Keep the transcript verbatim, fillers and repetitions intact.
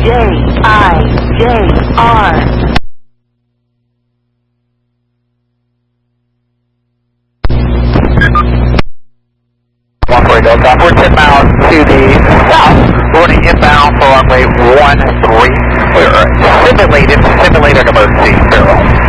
J I J R. one four Delta, we're ten miles to the south, running inbound for runway one three. We're simulated, simulated emergency, Farewell.